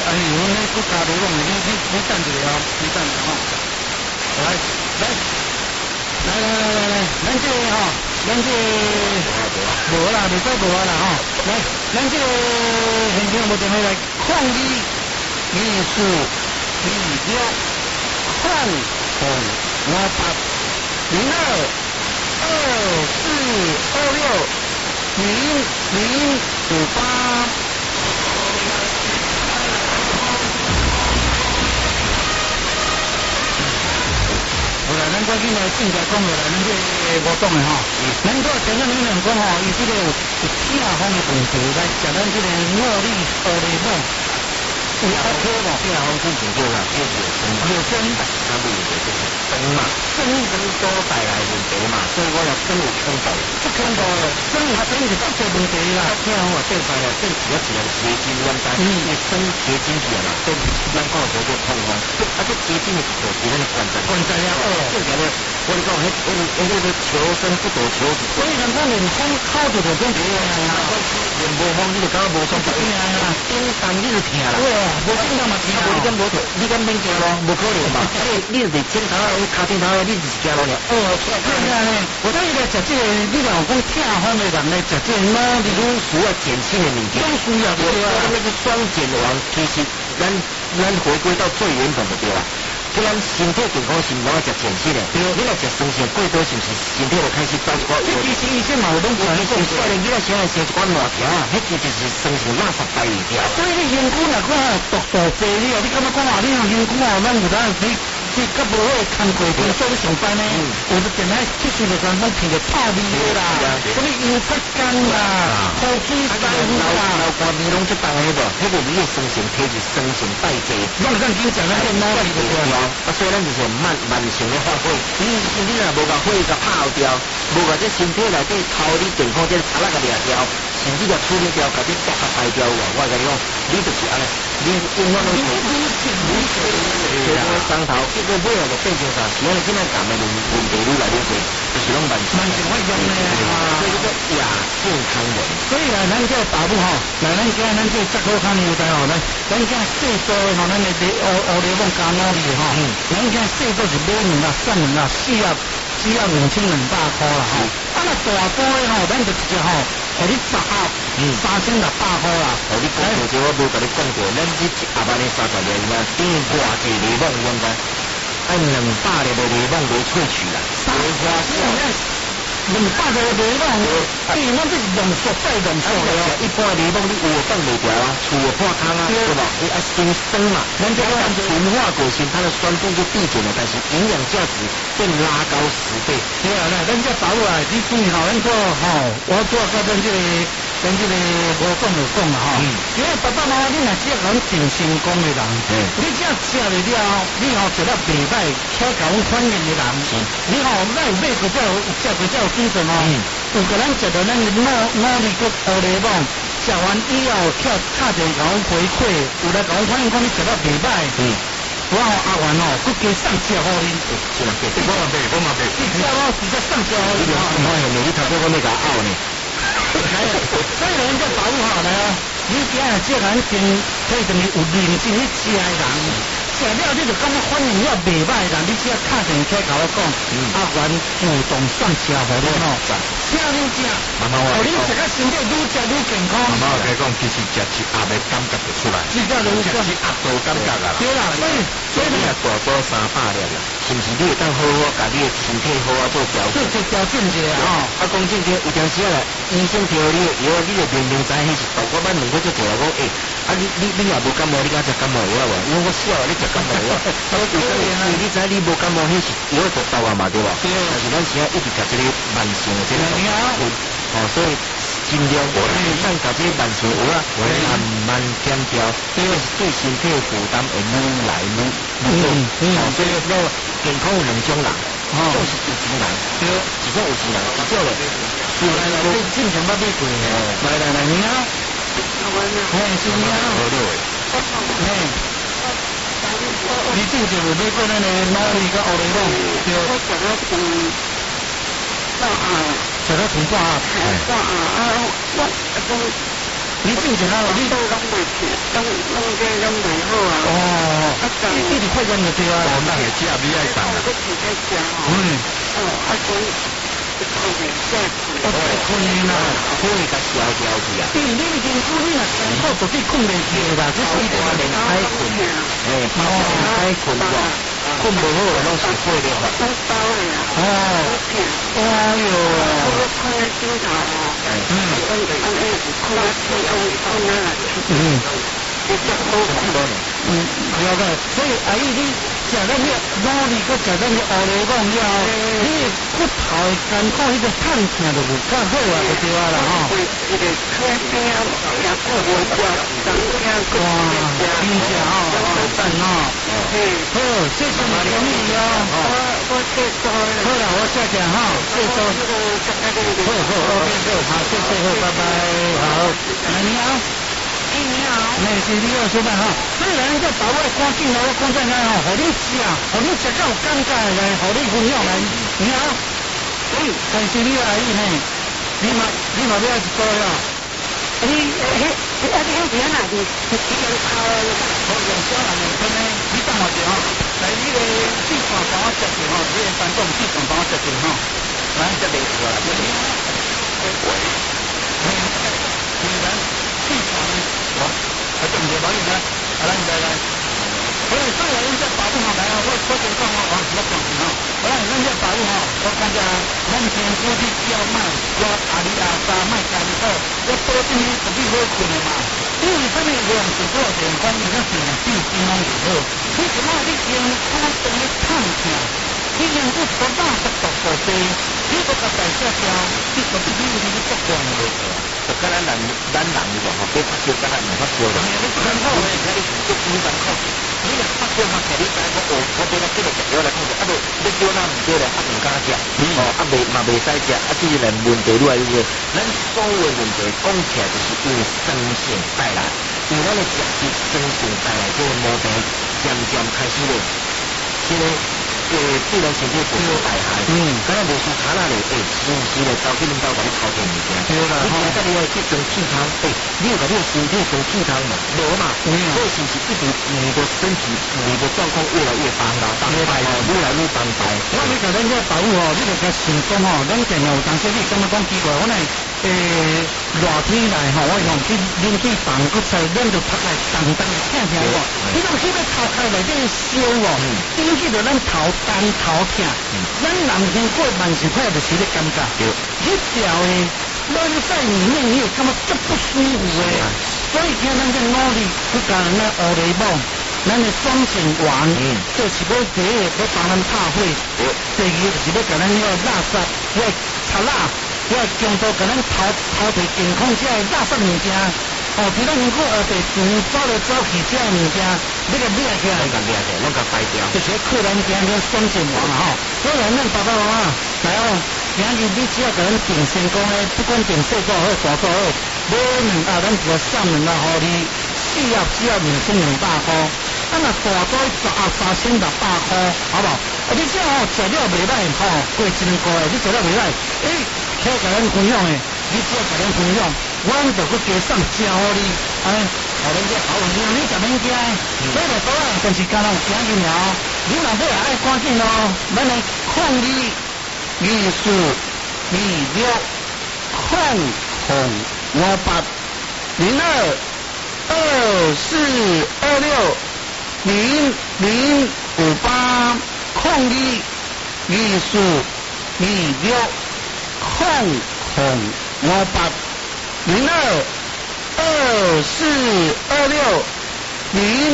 哎，我那国家流浪，你等一下哦，你等一下哈。来，咱这个哈，咱这无啦，袂使无啦哈。来，咱这个现场目前来抗议艺术艺术抗洪0224260058。好啦，咱赶紧来正式讲落来，咱这活动的吼，咱做前面领讲吼，伊这个有痛风的问题，来食咱这个茉莉乌雷姆，有阿科无？痛风是真正啦，这是有生，它不有就是生嘛，生多带来问题嘛，所以我要生有恐怖，不恐怖的，生有生是真正问题啦。痛风啊，变坏了，变起了结晶，咱知，因为生结晶起来嘛，变咱讲叫做痛风，啊，这结晶的是就是咱的关节了，这条了。我讲，迄个求生不得求死，所以人讲连风靠着就变这样啊，连无风你就感觉无爽，对啊，顶当你就疼啦，对啊，无顶当嘛疼，你敢无疼，你敢免惊咯，无可能嘛，你是肩头啊，脚顶头啊，你就是惊咯了，对啊呢，我当伊来食这个，你若有讲痛风的人来食这个脑里都需要碱性的物件，都需要对啊，那个双碱王其实咱回归到最原本的对啦。虽然身体健康是唔要食碱性的，你若食酸性过多，是不是身体就开始造一寡？其实医生嘛有拢讲，其实少年囡仔生来生一寡烂条啊，迄其实是酸性垃圾大鱼条。所以你身躯若讲毒素多了，你感觉讲话你用身躯啊，咱有当你较无好工过平所你上班呢，有的电台70%拢听着臭味的啦，什么油擦干啦，口水潲啦，老瓜味拢出重的无，迄个你的酸性体是酸性代谢，咱咱经常咱个脑里就对了。啊，所以咱就是慢性的发挥。你若无甲火甲泡掉，无甲这身体内底抽你健康这查那个掠掉，甚至甲处理掉，甲这毒甲排掉我甲你讲，你就是安尼，你永远拢结果伤头，结果尾后就变成啥？是安尼，今仔讲的问题愈来愈多，就是拢慢性发炎的啊，所以叫做亚健康人。所以咱这大部吼，咱这10块钱牛仔吼，咱这细做的吼，咱的乌雷蒙加脑里吼，咱这细做是买2啦、3啦、4啦，只要2200块啦吼。啊那大波的吼，咱就直接吼，给你10盒，3600块啦。哦，你讲过这我无甲你讲过，咱这一盒安尼30粒嘛，等于偌济雷蒙用个，按200粒的雷蒙来萃取啦。3花销。200个雷蒙，咱这是浓缩再浓缩的哦。一般雷蒙你活动袂掉啊，厝有破汤啊，对吧？你爱先生嘛，咱这个纯化果型，它的酸度就递减了，但是营养价值变拉高10倍。对啊，咱这保护啊，你注意吼，咱做吼，我做到咱这个活动就讲啦吼。因为爸爸妈妈，你若只讲健身功的人，你只食了了，你吼食了袂歹，起甲阮反应的人，你吼咱有买过才有食过才有精神哦。有个咱食到咱的脑里个乌雷蒙，食完以后跳打电甲阮回馈，有来甲阮反映讲你食到袂歹。我阿元哦，佮加送食互你。是啦，我嘛袂。你食我直接送食互你。你头先我没甲拗呢。所以人家保护好了哦，你今日这人真可以证明有认真去食的人，食了你就感觉反应了袂歹的人，你只要打电话甲我讲，阿元主动送食互你哦，请你食，互你食个身体愈食愈健康。妈妈甲讲，其实食一盒的感觉就出来，食一盒都感觉啦。对啦，所以你也大多300粒啦，是不是？你会当好好甲你的身体好好做调整，做调整者啊。啊，讲正经，有当时啊，医生调你的药，你就明明知迄是毒，我捌问过做济啊，讲你若无感冒，你敢食感冒药无？因为我小你食感冒药，我有讲你知你无感冒，迄是药毒毒啊嘛，对吧？对。但是咱时啊一直食这个慢性的这个毒，所以尽量咱甲这个慢性药啊，慢慢减掉，因为对身体负担会愈来愈重。所以要健康有2种人，一种是有钱人，一种有钱人，一种嘞。来，你正常捌买过来，你好。嘿，是你好。嘿。你正常有买过咱的脑里甲乌雷蒙？对。我食到从半盒。食到从半盒。半盒啊，我你进前啊，你都拢袂去，拢袂好啊。哦，你直快点就对啊。哦，那也只你爱送啦。我再困啦，可以甲消掉去啊。你已经你若辛苦，绝对困袂去啦。这是一定免开困，包免开困哇，困不好拢是会的话。哦，哎呦。了解。所以阿姨你食咱个努力，搁食咱个乌雷讲了后，你骨头的艰苦，迄个痛痛就有较好啊，就对啊啦吼。哇，真正吼，好赞吼。好，谢谢你同意哦。好啦，我下讲哈，谢谢。好，OK，好，谢谢，好，拜拜，好，你好。你好，是你好，小办哈。所以咱个把握赶紧来，我赶紧来吼，互你食，互你食到有感觉来，互你分享来。你好，是你阿姨呢？你嘛要一个呀？你是哪里？好用小人的分呢？你等我一下，来你个气场帮我接住吼，你个山东气场帮我接住吼。来，这边过来，这边。气场。还对唔住，唔好意思啊！来，好啦，所以咱只保护好来啊！我先讲我讲事吼。好啦，咱只保护吼，我感觉咱天估计要卖，我阿里阿三卖干好，我多今天特别好困的嘛。因为啥物无人做过电关，伊个电比金拢就好。你即马你用看等于烫起，你用个多大速度过低，你个个大只条，你个必须你个足光的。就跟咱人个吼，别发烧跟咱唔发烧啦。你很好诶，你足苦艰苦。你若发烧嘛，其实你知我俾咱这个食药来控制，啊，你叫咱唔对咧，啊唔敢食，未使食，既然问题愈来愈多，咱所有问题讲起来就是因为生性带来，因为咱的食是生性带来，这个毛病渐渐开始咧，这个。自然身体不会大害，敢若无输卡那咧，时咧走去恁兜甲你偷骗物件，你今仔日去装气汤，你有甲你身体装气汤嘛？无嘛，所以是不是一直你的身体你的状况越来越崩败越来越崩败。我你甲咱这保护哦，你就甲想讲哦，咱定有当时你感觉讲奇怪，我来热天来吼，我用去冷水放搁在，咱就拍来当疼喎。你讲迄个头壳内底烧哦，引起着咱头痛，咱人生过慢是快就是咧感觉，迄条诶软在里面，你会感觉足不舒服诶。所以今咱个努力去甲咱个乌雷姆，咱的双线丸，就是要第一个要帮咱拍火，第二就是要甲咱个垃圾要擦垃。我强度甲咱头皮健康这垃圾物件，比咱能够地船走来走去这物件，你个掠起来，拢甲排掉，就是客人今日双线王嘛吼。所以咱爸爸妈妈来哦，今日你只要甲咱订成功诶，不管订小组好大组好，买咱就送两啦，互你4盒只要2200块，若大组3600块，好不好？你这食了袂歹吼，过1、2个月你食了袂歹，可以甲咱分享诶，你只要甲咱分享，阮就去加送正互你，互咱这好朋友，你食免惊，买来倒来，但是敢若有惊去了，你若买也爱赶紧咯，咱的抗疫艺术秘录0058 0224260058抗疫艺术秘录0058 02242600